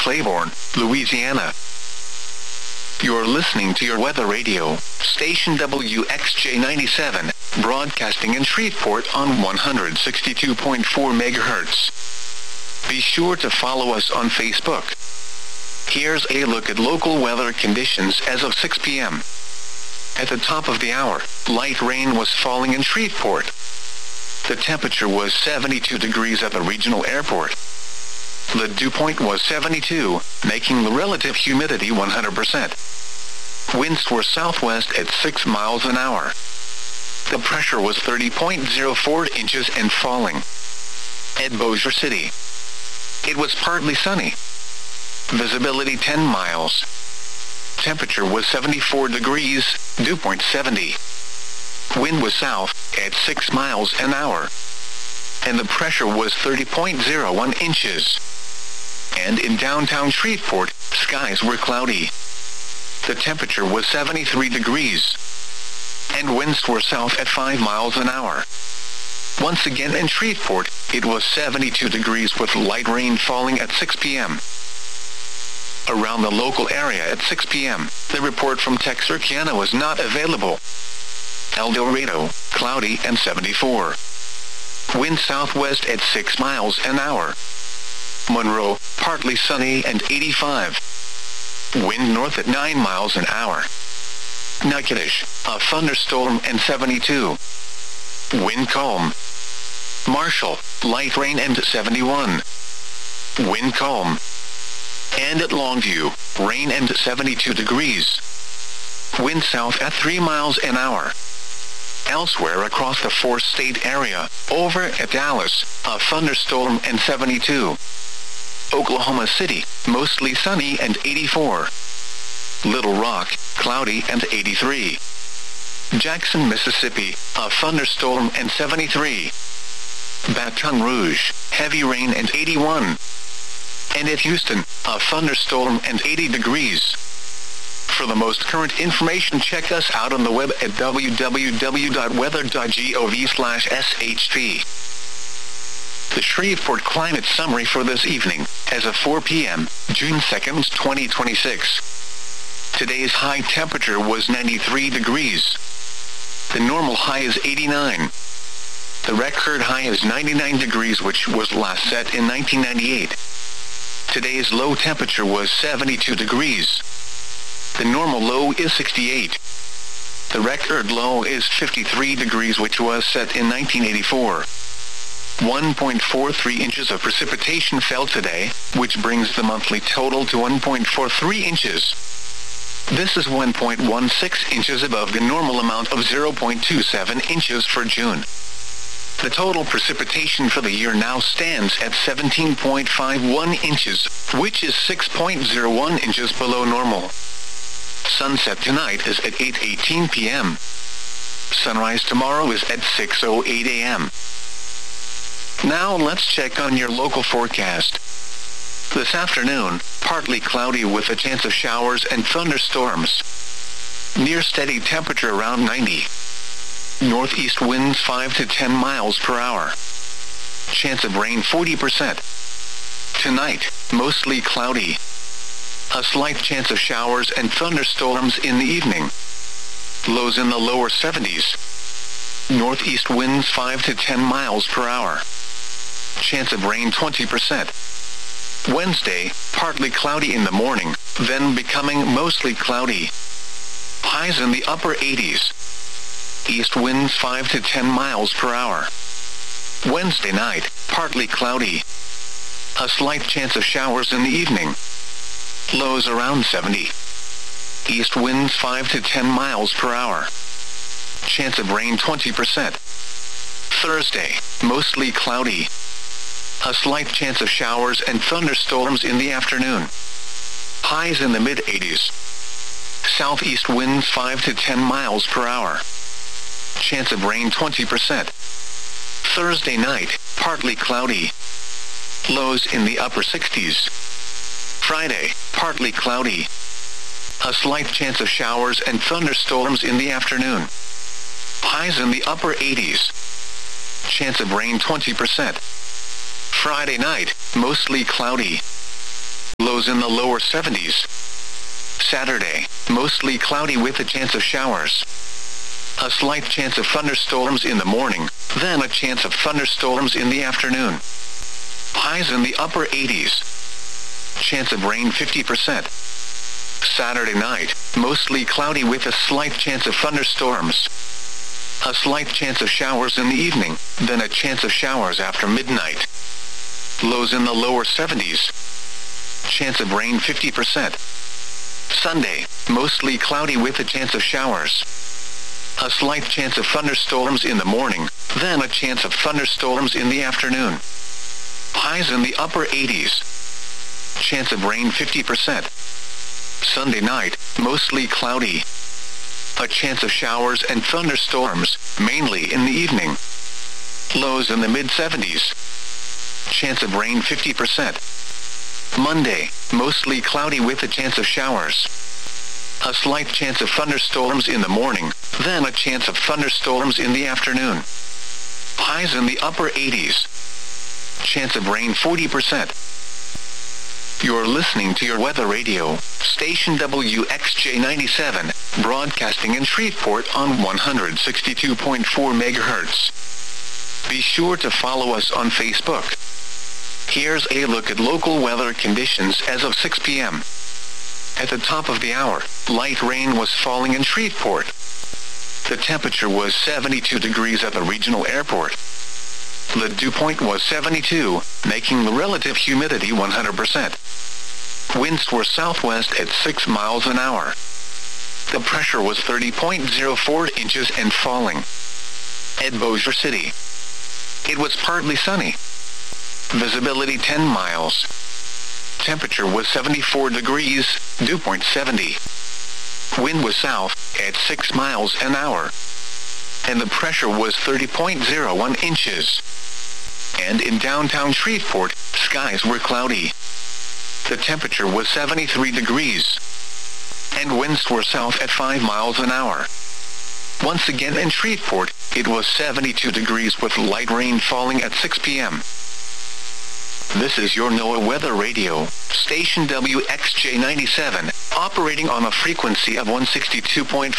Claiborne, Louisiana. You're listening to your weather radio, station WXJ97, broadcasting in Shreveport on 162.4 MHz. Be sure to follow us on Facebook. Here's a look at local weather conditions as of 6 p.m. At the top of the hour, light rain was falling in Shreveport. The temperature was 72 degrees at the regional airport. The dew point was 72, making the relative humidity 100%. Winds were southwest at 6 miles an hour. The pressure was 30.04 inches and falling. At Bossier City, it was partly sunny. Visibility 10 miles. Temperature was 74 degrees, dew point 70. Wind was south at 6 miles an hour. And the pressure was 30.01 inches. And in downtown Shreveport, skies were cloudy. The temperature was 73 degrees. And winds were south at 5 miles an hour. Once again in Shreveport, it was 72 degrees with light rain falling at 6 p.m. Around the local area at 6 p.m., the report from Texarkana was not available. El Dorado, cloudy and 74. Wind southwest at 6 miles an hour. Monroe, partly sunny and 85. Wind north at 9 miles an hour. Natchitoches, a thunderstorm and 72. Wind calm. Marshall, light rain and 71. Wind calm. And at Longview, rain and 72 degrees. Wind south at 3 miles an hour. Elsewhere across the four-state area, over at Dallas, a thunderstorm and 72. Oklahoma City, mostly sunny and 84. Little Rock, cloudy and 83. Jackson, Mississippi, a thunderstorm and 73. Baton Rouge, heavy rain and 81. And at Houston, a thunderstorm and 80 degrees. For the most current information, check us out on the web at www.weather.gov/SHP. The Shreveport Climate Summary for this evening, as of 4 p.m., June 2nd, 2026. Today's high temperature was 93 degrees. The normal high is 89. The record high is 99 degrees, which was last set in 1998. Today's low temperature was 72 degrees. The normal low is 68. The record low is 53 degrees, which was set in 1984. 1.43 inches of precipitation fell today, which brings the monthly total to 1.43 inches. This is 1.16 inches above the normal amount of 0.27 inches for June. The total precipitation for the year now stands at 17.51 inches, which is 6.01 inches below normal. Sunset tonight is at 8:18 p.m. Sunrise tomorrow is at 6:08 a.m. Now let's check on your local forecast. This afternoon, partly cloudy with a chance of showers and thunderstorms. Near steady temperature around 90. Northeast winds 5 to 10 miles per hour. Chance of rain 40%. Tonight, mostly cloudy. A slight chance of showers and thunderstorms in the evening. Lows in the lower 70s. Northeast winds 5 to 10 miles per hour. Chance of rain 20%. Wednesday, partly cloudy in the morning, then becoming mostly cloudy. Highs in the upper 80s. East winds 5 to 10 miles per hour. Wednesday night, partly cloudy. A slight chance of showers in the evening. Lows around 70. East winds 5 to 10 miles per hour. Chance of rain 20%. Thursday, mostly cloudy. A slight chance of showers and thunderstorms in the afternoon. Highs in the mid-80s. Southeast winds 5 to 10 miles per hour. Chance of rain 20%. Thursday night, partly cloudy. Lows in the upper 60s. Friday, partly cloudy. A slight chance of showers and thunderstorms in the afternoon. Highs in the upper 80s. Chance of rain 20%. Friday night, mostly cloudy. Lows lows in the lower 70s. Saturday, mostly cloudy with a chance of showers. A slight chance of thunderstorms in the morning, then a chance of thunderstorms in the afternoon. Highs in the upper 80s. Chance of rain 50%. Saturday night, mostly cloudy with a slight chance of thunderstorms. A slight chance of showers in the evening, then a chance of showers after midnight. Lows in the lower 70s. Chance of rain 50%. Sunday, mostly cloudy with a chance of showers. A slight chance of thunderstorms in the morning, then a chance of thunderstorms in the afternoon. Highs in the upper 80s. Chance of rain 50%. Sunday night, mostly cloudy. A chance of showers and thunderstorms, mainly in the evening. Lows in the mid-70s. Chance of rain 50%. Monday, mostly cloudy with a chance of showers. A slight chance of thunderstorms in the morning, then a chance of thunderstorms in the afternoon. Highs in the upper 80s. Chance of rain 40%. You're listening to your weather radio, station WXJ97, broadcasting in Shreveport on 162.4 MHz. Be sure to follow us on Facebook. Here's a look at local weather conditions as of 6 p.m. At the top of the hour, light rain was falling in Shreveport. The temperature was 72 degrees at the regional airport. The dew point was 72, making the relative humidity 100%. Winds were southwest at 6 miles an hour. The pressure was 30.04 inches and falling. At Bossier City, it was partly sunny. Visibility 10 miles. Temperature was 74 degrees, dew point 70. Wind was south at 6 miles an hour. And the pressure was 30.01 inches. And in downtown Shreveport, skies were cloudy. The temperature was 73 degrees. And winds were south at 5 miles an hour. Once again in Shreveport, it was 72 degrees with light rain falling at 6 p.m. This is your NOAA Weather Radio, station WXJ97, operating on a frequency of 162.400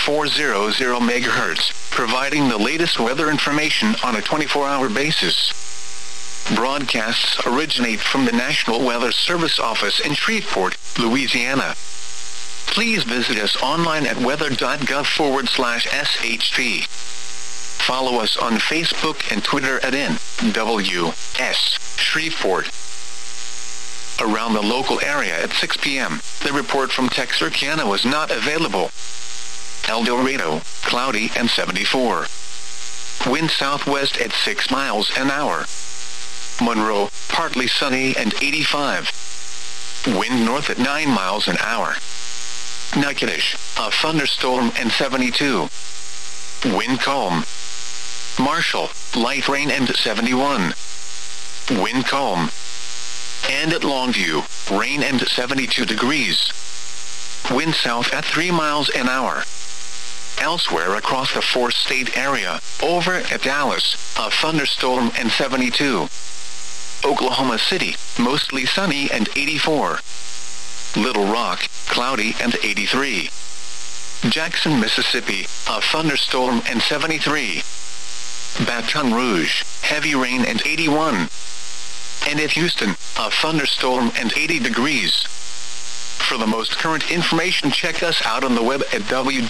MHz, providing the latest weather information on a 24-hour basis. Broadcasts originate from the National Weather Service office in Shreveport, Louisiana. Please visit us online at weather.gov/SHP. Follow us on Facebook and Twitter at NWS Shreveport. Around the local area at 6 p.m., the report from Texarkana was not available. El Dorado, cloudy and 74. Wind southwest at 6 miles an hour. Monroe, partly sunny and 85. Wind north at 9 miles an hour. Natchitoches, a thunderstorm and 72. Wind calm. Marshall, light rain and 71. Wind calm. And at Longview, rain and 72 degrees. Wind south at 3 miles an hour. Elsewhere across the four-state area, over at Dallas, a thunderstorm and 72. Oklahoma City, mostly sunny and 84. Little Rock, cloudy and 83. Jackson, Mississippi, a thunderstorm and 73. Baton Rouge, heavy rain and 81. And at Houston, a thunderstorm and 80 degrees. For the most current information, check us out on the web at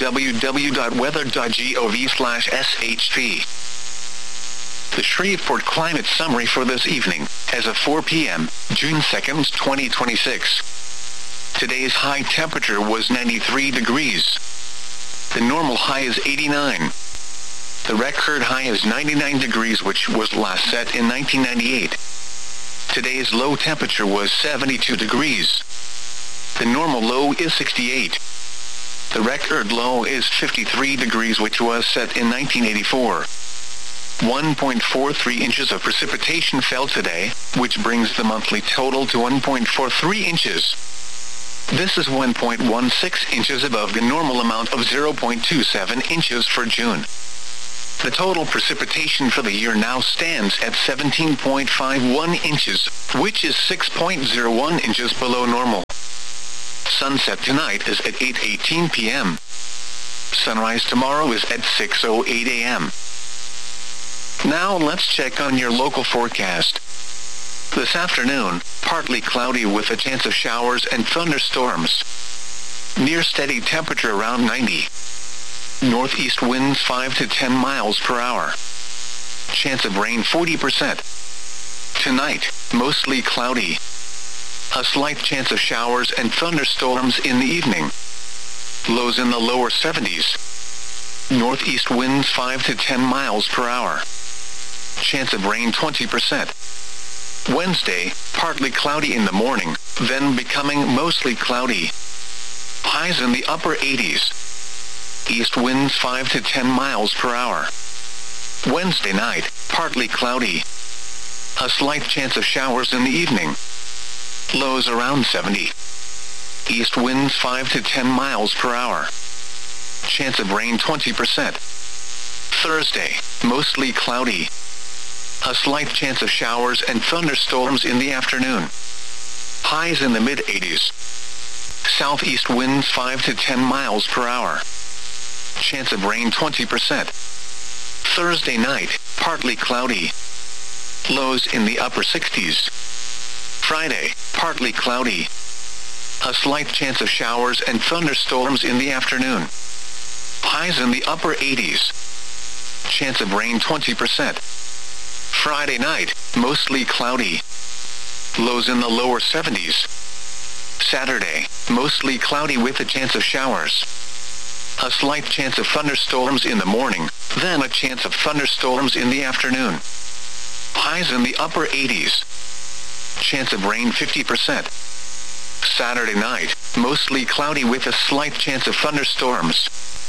www.weather.gov/SHP. The Shreveport Climate Summary for this evening, as of 4 p.m., June 2nd, 2026. Today's high temperature was 93 degrees. The normal high is 89. The record high is 99 degrees, which was last set in 1998. Today's low temperature was 72 degrees. The normal low is 68. The record low is 53 degrees, which was set in 1984. 1.43 inches of precipitation fell today, which brings the monthly total to 1.43 inches. This is 1.16 inches above the normal amount of 0.27 inches for June. The total precipitation for the year now stands at 17.51 inches, which is 6.01 inches below normal. Sunset tonight is at 8:18 p.m. Sunrise tomorrow is at 6:08 a.m. Now let's check on your local forecast. This afternoon, partly cloudy with a chance of showers and thunderstorms. Near steady temperature around 90. Northeast winds 5 to 10 miles per hour. Chance of rain 40%. Tonight, mostly cloudy. A slight chance of showers and thunderstorms in the evening. Lows in the lower 70s. Northeast winds 5 to 10 miles per hour. Chance of rain 20%. Wednesday, partly cloudy in the morning, then becoming mostly cloudy. Highs in the upper 80s. East winds 5 to 10 miles per hour. Wednesday night, partly cloudy. A slight chance of showers in the evening. Lows around 70. East winds 5 to 10 miles per hour. Chance of rain 20%. Thursday, mostly cloudy. A slight chance of showers and thunderstorms in the afternoon. Highs in the mid-80s. Southeast winds 5 to 10 miles per hour. Chance of rain 20%. Thursday night, partly cloudy. Lows in the upper 60s. Friday, partly cloudy. A slight chance of showers and thunderstorms in the afternoon. Highs in the upper 80s. Chance of rain 20%. Friday night, mostly cloudy. Lows in the lower 70s. Saturday, mostly cloudy with a chance of showers. A slight chance of thunderstorms in the morning, then a chance of thunderstorms in the afternoon. Highs in the upper 80s. Chance of rain 50%. Saturday night, mostly cloudy with a slight chance of thunderstorms.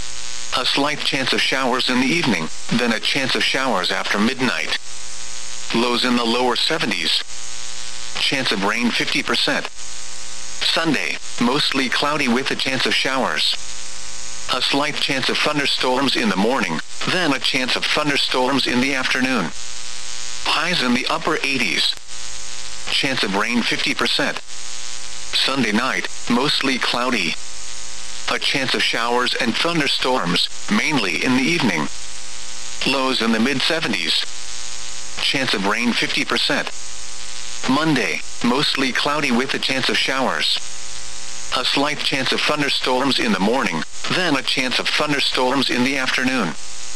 A slight chance of showers in the evening, then a chance of showers after midnight. Lows in the lower 70s. Chance of rain 50%. Sunday, mostly cloudy with a chance of showers. A slight chance of thunderstorms in the morning, then a chance of thunderstorms in the afternoon. Highs in the upper 80s. Chance of rain 50%. Sunday night, mostly cloudy. A chance of showers and thunderstorms, mainly in the evening. Lows in the mid-70s. Chance of rain 50%. Monday, mostly cloudy with a chance of showers. A slight chance of thunderstorms in the morning, then a chance of thunderstorms in the afternoon.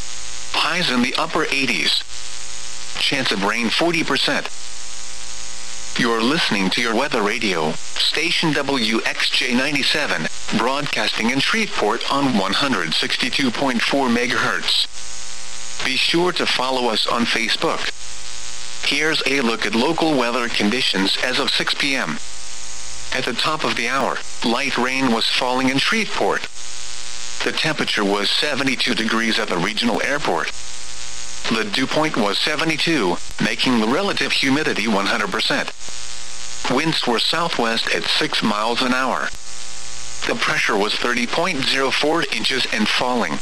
Highs in the upper 80s. Chance of rain 40%. You're listening to your weather radio, station WXJ97, broadcasting in Shreveport on 162.4 MHz. Be sure to follow us on Facebook. Here's a look at local weather conditions as of 6 p.m. At the top of the hour, light rain was falling in Shreveport. The temperature was 72 degrees at the regional airport. The dew point was 72, making the relative humidity 100%. Winds were southwest at 6 miles an hour. The pressure was 30.04 inches and falling.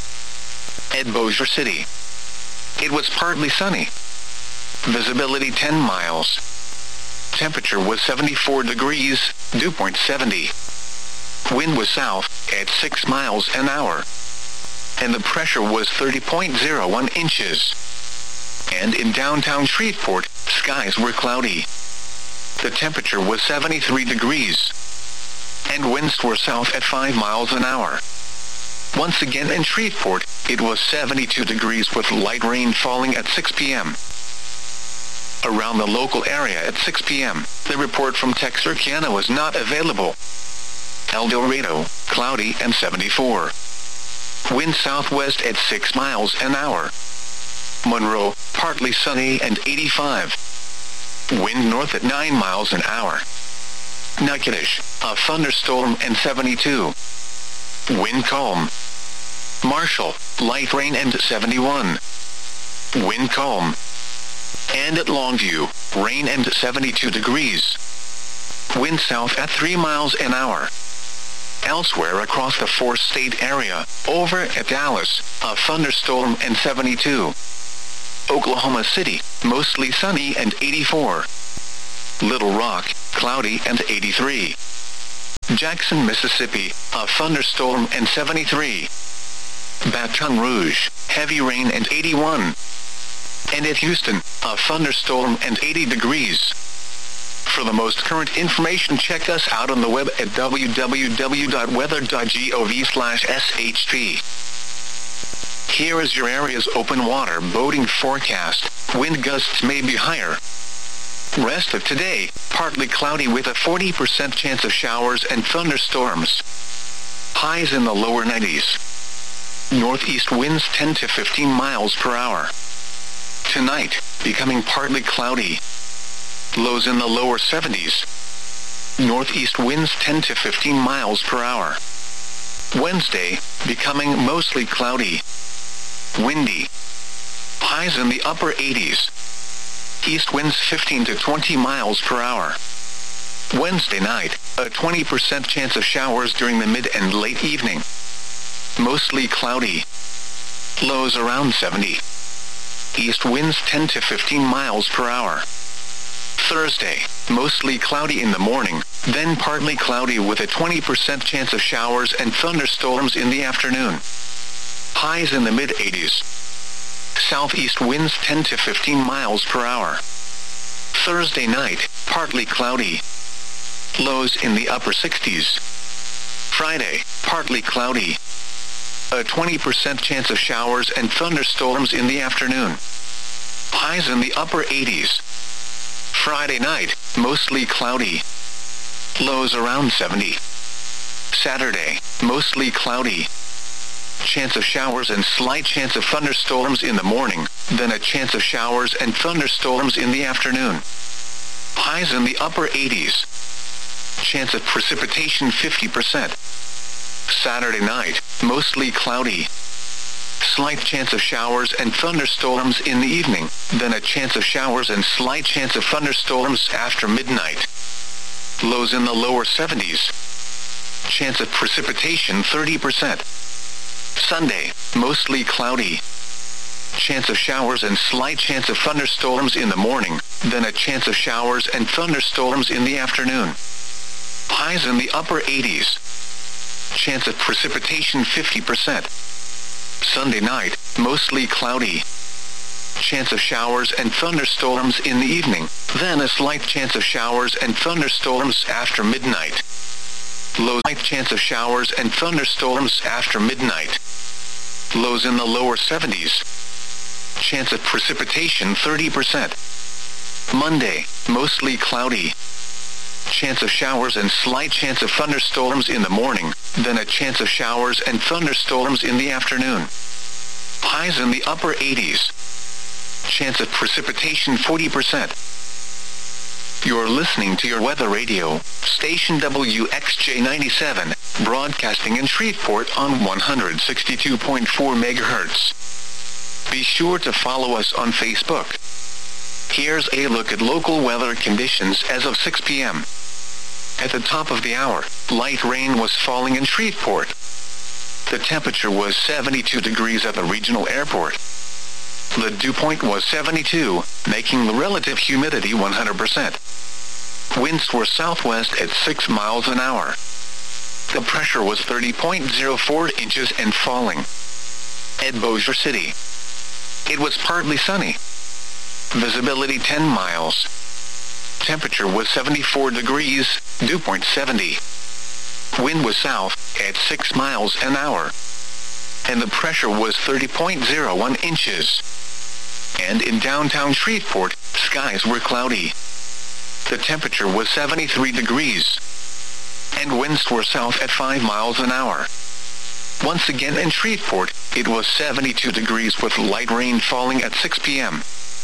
At Bossier City, it was partly sunny. Visibility 10 miles. Temperature was 74 degrees, dew point 70. Wind was south at 6 miles an hour. And the pressure was 30.01 inches. And in downtown Shreveport, skies were cloudy. The temperature was 73 degrees. And winds were south at 5 miles an hour. Once again in Shreveport, it was 72 degrees with light rain falling at 6 p.m. Around the local area at 6 p.m., the report from Texarkana was not available. El Dorado, cloudy and 74. Wind southwest at 6 miles an hour. Monroe, partly sunny and 85. Wind north at 9 miles an hour. Natchitoches, a thunderstorm and 72. Wind calm. Marshall, light rain and 71. Wind calm. And at Longview, rain and 72 degrees. Wind south at 3 miles an hour. Elsewhere across the four-state area, over at Dallas, a thunderstorm and 72. Oklahoma City, mostly sunny and 84. Little Rock, cloudy and 83. Jackson, Mississippi, a thunderstorm and 73. Baton Rouge, heavy rain and 81. And at Houston, a thunderstorm and 80 degrees. For the most current information, check us out on the web at www.weather.gov/SHP. Here is your area's open water boating forecast. Wind gusts may be higher. Rest of today, partly cloudy with a 40% chance of showers and thunderstorms. Highs in the lower 90s. Northeast winds 10 to 15 miles per hour. Tonight, becoming partly cloudy. Lows in the lower 70s. Northeast winds 10 to 15 miles per hour. Wednesday, becoming mostly cloudy. Windy. Highs in the upper 80s. East winds 15 to 20 miles per hour. Wednesday night, a 20% chance of showers during the mid and late evening. Mostly cloudy. Lows around 70. East winds 10 to 15 miles per hour. Thursday, mostly cloudy in the morning, then partly cloudy with a 20% chance of showers and thunderstorms in the afternoon. Highs in the mid-80s. Southeast winds 10 to 15 miles per hour. Thursday night, partly cloudy. Lows in the upper 60s. Friday, partly cloudy. A 20% chance of showers and thunderstorms in the afternoon. Highs in the upper 80s. Friday night, mostly cloudy. Lows around 70. Saturday, mostly cloudy. Chance of showers and slight chance of thunderstorms in the morning, then a chance of showers and thunderstorms in the afternoon. Highs in the upper 80s. Chance of precipitation 50%. Saturday night, mostly cloudy. Slight chance of showers and thunderstorms in the evening, then a chance of showers and slight chance of thunderstorms after midnight. Lows in the lower 70s. Chance of precipitation 30%. Sunday, mostly cloudy. Chance of showers and slight chance of thunderstorms in the morning, then a chance of showers and thunderstorms in the afternoon. Highs in the upper 80s. Chance of precipitation 50%. Sunday night, mostly cloudy. Chance of showers and thunderstorms in the evening, then a slight chance of showers and thunderstorms after midnight. Low chance of showers and thunderstorms after midnight. Lows in the lower 70s. Chance of precipitation 30%. Monday, mostly cloudy. Chance of showers and slight chance of thunderstorms in the morning, then a chance of showers and thunderstorms in the afternoon. Highs in the upper 80s. Chance of precipitation 40%. You're listening to your weather radio, station WXJ97, broadcasting in Shreveport on 162.4 MHz. Be sure to follow us on Facebook. Here's a look at local weather conditions as of 6 p.m. At the top of the hour, light rain was falling in Shreveport. The temperature was 72 degrees at the regional airport. The dew point was 72, making the relative humidity 100%. Winds were southwest at 6 miles an hour. The pressure was 30.04 inches and falling. At Bossier City, it was partly sunny. Visibility 10 miles. Temperature was 74 degrees, dew point 70. Wind was south at 6 miles an hour. And the pressure was 30.01 inches. And in downtown Shreveport, skies were cloudy. The temperature was 73 degrees. And winds were south at 5 miles an hour. Once again in Shreveport, it was 72 degrees with light rain falling at 6 p.m.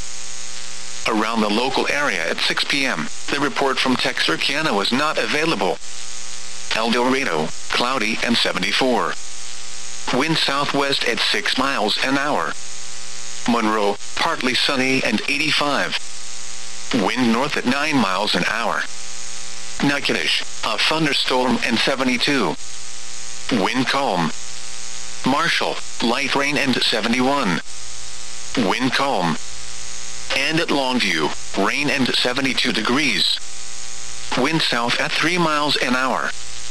Around the local area at 6 p.m., the report from Texarkana was not available. El Dorado, cloudy and 74. Wind southwest at 6 miles an hour. Monroe, partly sunny and 85. Wind north at 9 miles an hour. Natchitoches, a thunderstorm and 72. Wind calm. Marshall, light rain and 71. Wind calm. And at Longview, rain and 72 degrees. Wind south at 3 miles an hour.